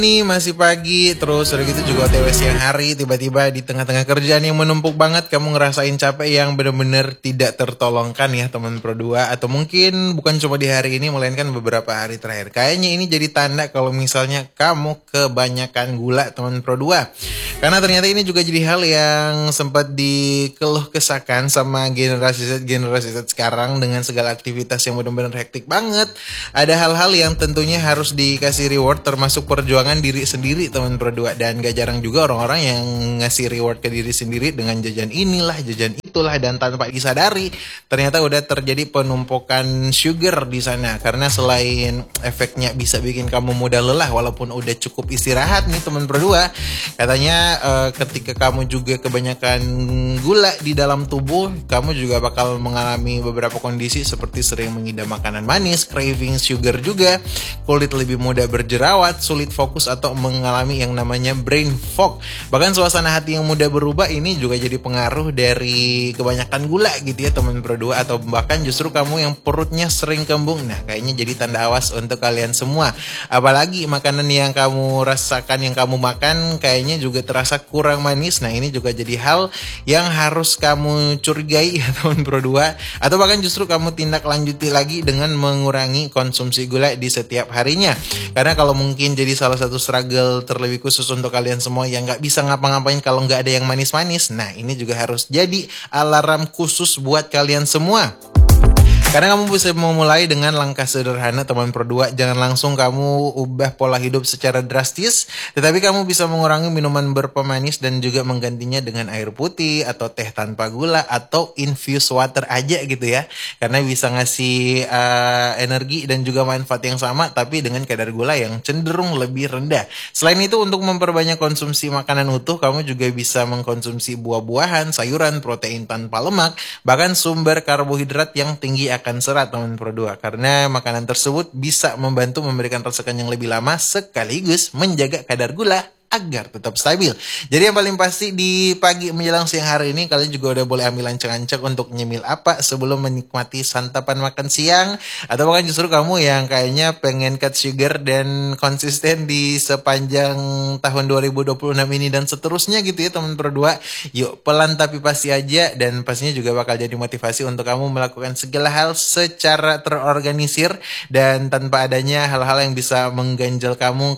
Nih masih pagi, terus udah gitu juga OTW siang hari, tiba-tiba di tengah-tengah kerjaan yang menumpuk banget, kamu ngerasain capek yang bener-bener tidak tertolongkan ya teman Pro 2. Atau mungkin bukan cuma di hari ini, melainkan beberapa hari terakhir. Kayaknya ini jadi tanda kalau misalnya kamu kebanyakan gula teman Pro 2. Karena ternyata ini juga jadi hal yang sempat dikeluh kesahkan sama generasi Z sekarang dengan segala aktivitas yang benar-benar hektik banget. Ada hal-hal yang tentunya harus dikasih reward, termasuk perjuangan diri sendiri teman Pro 2. Dan gak jarang juga orang-orang yang ngasih reward ke diri sendiri dengan jajan inilah, jajan itulah, dan tanpa disadari ternyata udah terjadi penumpukan sugar di sana. Karena selain efeknya bisa bikin kamu mudah lelah walaupun udah cukup istirahat nih teman Pro 2, katanya ketika kamu juga kebanyakan gula di dalam tubuh, kamu juga bakal mengalami beberapa kondisi seperti sering mengidam makanan manis, craving sugar juga, kulit lebih mudah berjerawat, sulit fokus, atau mengalami yang namanya brain fog. Bahkan suasana hati yang mudah berubah ini juga jadi pengaruh dari kebanyakan gula gitu ya teman Pro 2. Atau bahkan justru kamu yang perutnya sering kembung. Nah kayaknya jadi tanda awas untuk kalian semua. Apalagi makanan yang kamu rasakan, yang kamu makan kayaknya juga terasa kurang manis. Nah ini juga jadi hal yang harus kamu curigai ya teman Pro 2. Atau bahkan justru kamu tindak lanjuti lagi dengan mengurangi konsumsi gula di setiap harinya. Karena kalau mungkin jadi salah satu struggle terlebih khusus untuk kalian semua yang gak bisa ngapa-ngapain kalau gak ada yang manis-manis. Nah ini juga harus jadi alarm khusus buat kalian semua. Karena kamu bisa memulai dengan langkah sederhana teman Pro 2. Jangan langsung kamu ubah pola hidup secara drastis, tetapi kamu bisa mengurangi minuman berpemanis dan juga menggantinya dengan air putih atau teh tanpa gula atau infused water aja gitu ya. Karena bisa ngasih energi dan juga manfaat yang sama tapi dengan kadar gula yang cenderung lebih rendah. Selain itu untuk memperbanyak konsumsi makanan utuh, kamu juga bisa mengkonsumsi buah-buahan, sayuran, protein tanpa lemak, bahkan sumber karbohidrat yang tinggi akan serat teman Pro 2. Karena makanan tersebut bisa membantu memberikan rasa kenyang lebih lama sekaligus menjaga kadar gula agar tetap stabil. Jadi yang paling pasti di pagi menjelang siang hari ini kalian juga udah boleh ambil ancang-ancang untuk nyemil apa sebelum menikmati santapan makan siang. Atau bahkan justru kamu yang kayaknya pengen cut sugar dan konsisten di sepanjang tahun 2026 ini dan seterusnya gitu ya teman Pro 2. Yuk pelan tapi pasti aja, dan pastinya juga bakal jadi motivasi untuk kamu melakukan segala hal secara terorganisir dan tanpa adanya hal-hal yang bisa mengganjal kamu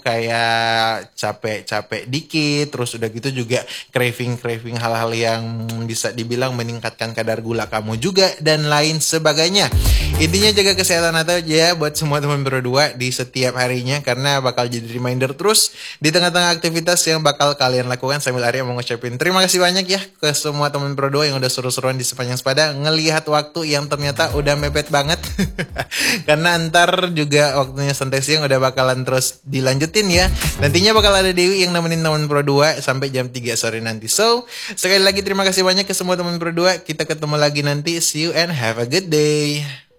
kayak capek dikit, terus udah gitu juga craving hal-hal yang bisa dibilang meningkatkan kadar gula kamu juga dan lain sebagainya. Intinya jaga kesehatan aja ya buat semua teman Pro 2 di setiap harinya, karena bakal jadi reminder terus di tengah-tengah aktivitas yang bakal kalian lakukan. Sambil Arya mau ngucapin terima kasih banyak ya ke semua teman Pro 2 yang udah seru-seruan di sepanjang sepada ngelihat waktu yang ternyata udah mepet banget. Karena ntar juga waktunya santai siang udah bakalan terus dilanjutin ya. Nantinya bakal ada Dewi yang nemenin teman Pro 2 sampai jam 3 sore nanti. So, sekali lagi terima kasih banyak ke semua teman Pro 2. Kita ketemu lagi nanti. See you and have a good day.